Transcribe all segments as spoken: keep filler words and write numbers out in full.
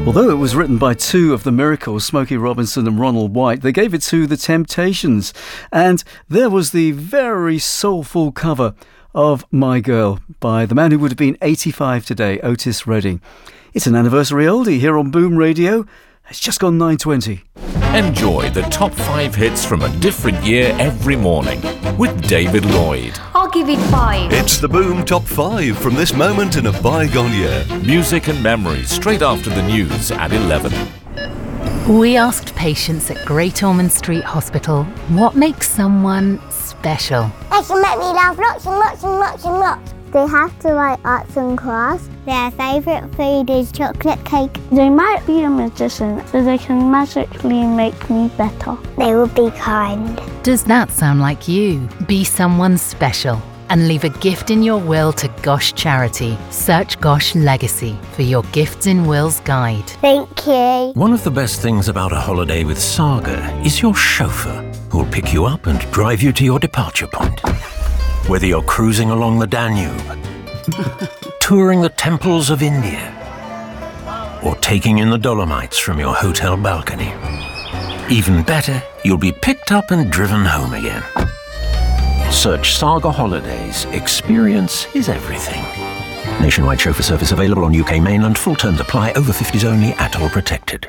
Although it was written by two of the Miracles, Smokey Robinson and Ronald White, they gave it to The Temptations. And there was the very soulful cover of My Girl by the man who would have been eighty-five today, Otis Redding. It's an anniversary oldie here on Boom Radio. It's just gone nine twenty. Enjoy the top five hits from a different year every morning with David Lloyd. I'll give it five. It's the Boom Top five from this moment in a bygone year. Music and memories straight after the news at eleven. We asked patients at Great Ormond Street Hospital what makes someone special. They can make me laugh lots and lots and lots and lots. They have to write arts and crafts. Their favourite food is chocolate cake. They might be a magician, so they can magically make me better. They will be kind. Does that sound like you? Be someone special and leave a gift in your will to Gosh Charity. Search Gosh Legacy for your Gifts in Wills guide. Thank you. One of the best things about a holiday with Saga is your chauffeur, who'll pick you up and drive you to your departure point. Whether you're cruising along the Danube, touring the temples of India, or taking in the Dolomites from your hotel balcony. Even better, you'll be picked up and driven home again. Search Saga Holidays. Experience is everything. Nationwide chauffeur service available on U K mainland. Full terms apply. Over fifties only. Atoll protected.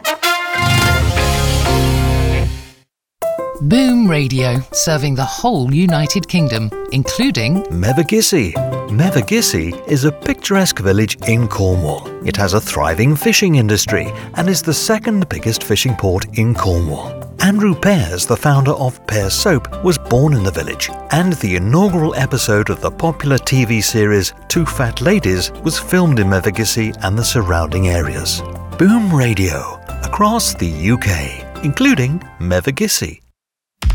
Boom Radio, serving the whole United Kingdom, including Mevagissey. Mevagissey is a picturesque village in Cornwall. It has a thriving fishing industry and is the second biggest fishing port in Cornwall. Andrew Pears, the founder of Pears Soap, was born in the village, and the inaugural episode of the popular T V series Two Fat Ladies was filmed in Mevagissey and the surrounding areas. Boom Radio, across the U K, including Mevagissey.